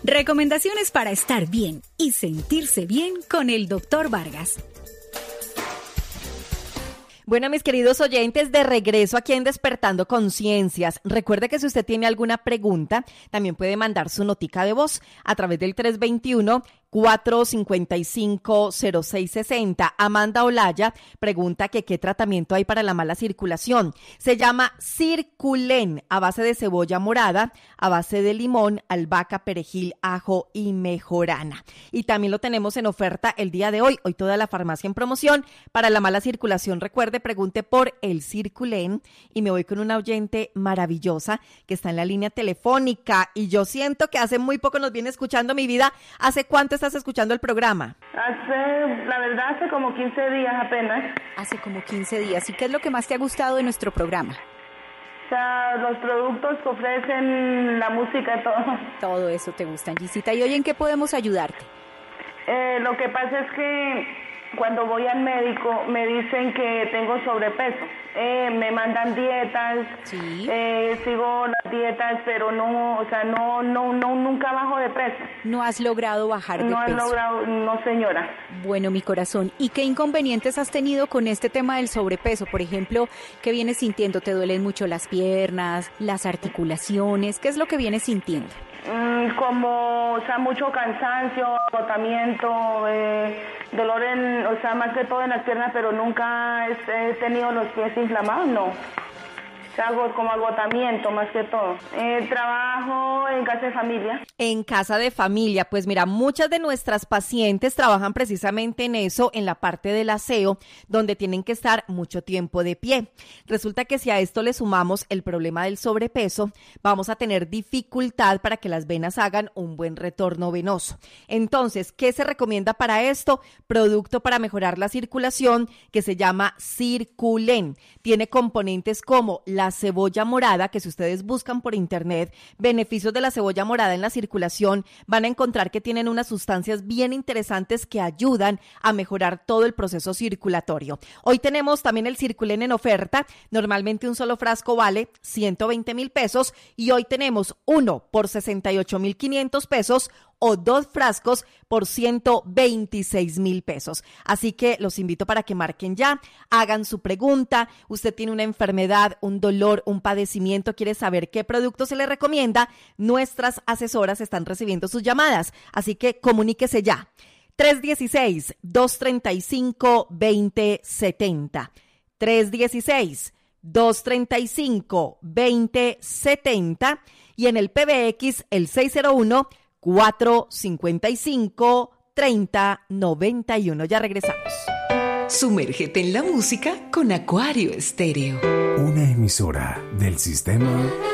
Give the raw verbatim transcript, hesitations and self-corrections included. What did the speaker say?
Recomendaciones para estar bien y sentirse bien con el doctor Vargas. Bueno, mis queridos oyentes, de regreso aquí en Despertando Conciencias. Recuerde que si usted tiene alguna pregunta, también puede mandar su notica de voz a través del tres dos uno, cuatro cinco cinco, cero seis seis cero. Amanda Olaya pregunta que qué tratamiento hay para la mala circulación. Se llama Circulen, a base de cebolla morada, a base de limón, albahaca, perejil, ajo y mejorana. Y también lo tenemos en oferta el día de hoy. Hoy toda la farmacia en promoción para la mala circulación. Recuerde, pregunte por el Circulen y me voy con una oyente maravillosa que está en la línea telefónica y yo siento que hace muy poco nos viene escuchando. Mi vida, ¿hace cuánto estás escuchando el programa? Hace, la verdad, hace como quince días apenas. Hace como quince días. ¿Y qué es lo que más te ha gustado de nuestro programa? O sea, los productos que ofrecen, la música, todo. Todo eso te gusta, Gisita. ¿Y hoy en qué podemos ayudarte? Eh, lo que pasa es que cuando voy al médico me dicen que tengo sobrepeso. Eh, me mandan dietas, sí. eh, sigo las dietas, pero no, o sea, no, no, no, nunca bajo de peso. ¿No has logrado bajar de no peso? No he logrado, no señora. Bueno, mi corazón, ¿y qué inconvenientes has tenido con este tema del sobrepeso? Por ejemplo, ¿qué vienes sintiendo? ¿Te duelen mucho las piernas, las articulaciones? ¿Qué es lo que vienes sintiendo? Mm, como, o sea, mucho cansancio, agotamiento, eh, dolor en, o sea, más que todo en las piernas, pero nunca he, he tenido los pies inflamados, no. O sea, hago como agotamiento más que todo. Eh, trabajo en casa de familia. En casa de familia, pues mira, muchas de nuestras pacientes trabajan precisamente en eso, en la parte del aseo, donde tienen que estar mucho tiempo de pie. Resulta que si a esto le sumamos el problema del sobrepeso, vamos a tener dificultad para que las venas hagan un buen retorno venoso. Entonces, ¿qué se recomienda para esto? Producto para mejorar la circulación que se llama Circulen. Tiene componentes como la cebolla morada, que si ustedes buscan por internet beneficios de la cebolla morada en la circulación, van a encontrar que tienen unas sustancias bien interesantes que ayudan a mejorar todo el proceso circulatorio. Hoy tenemos también el Circulen en oferta. Normalmente un solo frasco vale ciento veinte mil pesos y hoy tenemos uno por sesenta y ocho mil quinientos pesos o dos frascos por ciento veintiséis mil pesos. Así que los invito para que marquen ya, hagan su pregunta. Usted tiene una enfermedad, un dolor, un padecimiento, quiere saber qué producto se le recomienda. Nuestras asesoras están recibiendo sus llamadas, así que comuníquese ya. tres uno seis, dos tres cinco, dos cero siete cero. tres uno seis, dos tres cinco, dos cero siete cero y en el P B X el seis cero uno, cuatro cinco cinco, tres cero nueve uno. Ya regresamos. Sumérgete en la música con Acuario Estéreo. Una emisora del sistema